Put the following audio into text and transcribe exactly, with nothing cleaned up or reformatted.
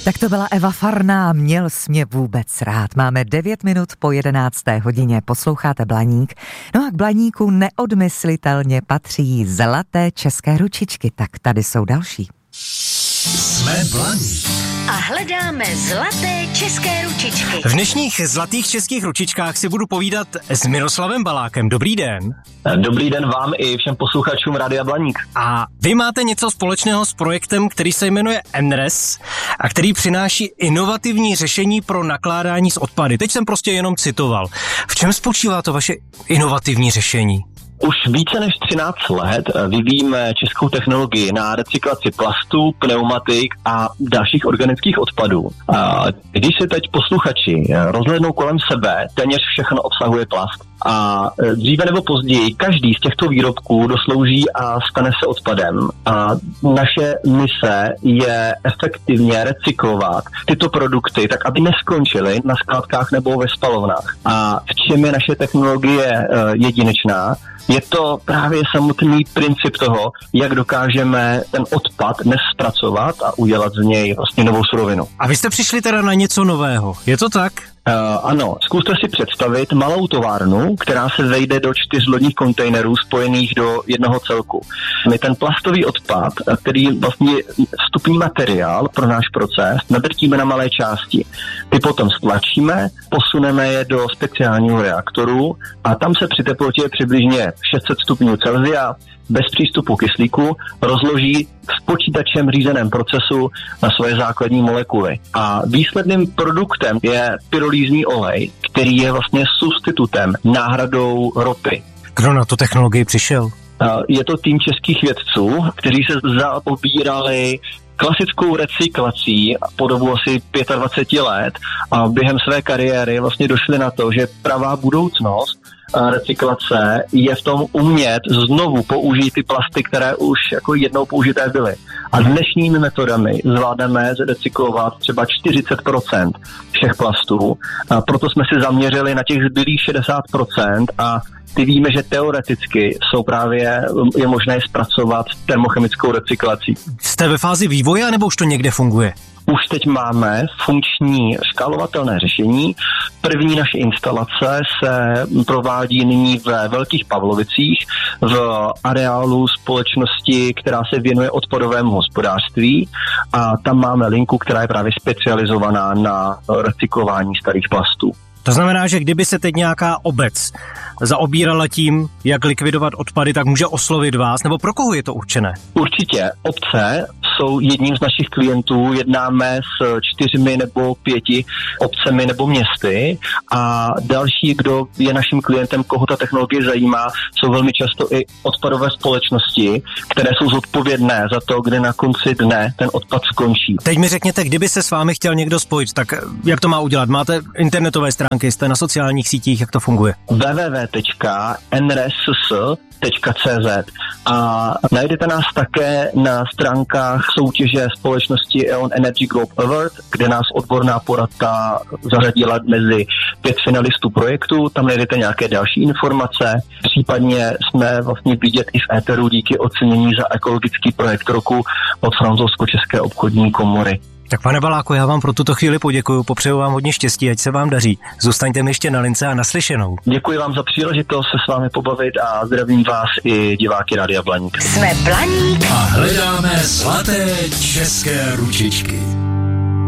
Tak to byla Eva Farná, měl jsi mě vůbec rád. Máme devět minut po jedenácté hodině, posloucháte Blaník. No a k Blaníku neodmyslitelně patří zlaté české ručičky, tak tady jsou další. Jsme Blaník. A hledáme zlaté české ručičky. V dnešních zlatých českých ručičkách si budu povídat s Miroslavem Balákem. Dobrý den. Dobrý den vám i všem posluchačům Rádia Blaník. A vy máte něco společného s projektem, který se jmenuje N R E S a který přináší inovativní řešení pro nakládání s odpady. Teď jsem prostě jenom citoval. V čem spočívá to vaše inovativní řešení? Už více než třináct let vyvíjíme českou technologii na recyklaci plastů, pneumatik a dalších organických odpadů. A když se teď posluchači rozhlédnou kolem sebe, téměř všechno obsahuje plast. A dříve nebo později každý z těchto výrobků doslouží a stane se odpadem. A naše mise je efektivně recyklovat tyto produkty, tak aby neskončily na skládkách nebo ve spalovnách. A v čem je naše technologie jedinečná? Je to právě samotný princip toho, jak dokážeme ten odpad nespracovat a udělat z něj vlastně novou surovinu. A vy jste přišli teda na něco nového, je to tak? Uh, ano, zkuste si představit malou továrnu, která se vejde do čtyř lodních kontejnerů spojených do jednoho celku. My ten plastový odpad, který vlastně vstupní materiál pro náš proces, nadrtíme na malé části. Ty potom stlačíme, posuneme je do speciálního reaktoru a tam se při teplotě přibližně šest set stupňů Celsia bez přístupu kyslíku rozloží v počítačem řízeném procesu na svoje základní molekuly. A výsledným produktem je pyrolízní olej, který je vlastně substitutem, náhradou ropy. Kdo na tu technologii přišel? Je to tým českých vědců, kteří se zaobírali klasickou recyklací po dobu asi dvacet pět let a během své kariéry vlastně došli na to, že pravá budoucnost recyklace je v tom umět znovu použít ty plasty, které už jako jednou použité byly. A dnešními metodami zvládneme zrecyklovat třeba čtyřicet procent všech plastů. A proto jsme si zaměřili na těch zbylých šedesát procent a ty víme, že teoreticky jsou právě, je možné zpracovat termochemickou recyklací. Jste ve fázi vývoje, nebo už to někde funguje? Už teď máme funkční škálovatelné řešení. První naše instalace se provádí nyní ve Velkých Pavlovicích v areálu společnosti, která se věnuje odpadovému hospodářství a tam máme linku, která je právě specializovaná na recyklování starých plastů. To znamená, že kdyby se teď nějaká obec zaobírala tím, jak likvidovat odpady, tak může oslovit vás, nebo pro koho je to určené? Určitě. Obce jsou jedním z našich klientů, jednáme s čtyřmi nebo pěti obcemi nebo městy a další, kdo je naším klientem, koho ta technologie zajímá, jsou velmi často i odpadové společnosti, které jsou zodpovědné za to, kde na konci dne ten odpad skončí. Teď mi řekněte, kdyby se s vámi chtěl někdo spojit, tak jak to má udělat? Máte internetové stránky, jste na sociálních sítích, jak to funguje? w w w tečka n r e s tečka c z a najdete nás také na stránkách soutěže společnosti E O N Energy Group Award, kde nás odborná porada zařadila mezi pět finalistů projektu, tam najdete nějaké další informace, případně jsme vlastně vidět i v éteru díky ocenění za ekologický projekt roku od Francouzsko-české obchodní komory. Tak pane Baláku, já vám pro tuto chvíli poděkuju, popřeju vám hodně štěstí, ať se vám daří. Zůstaňte mi ještě na lince a naslyšenou. Děkuji vám za příležitost se s vámi pobavit a zdravím vás i diváky Rádia Blaník. Jsme Blaník a hledáme zlaté české ručičky.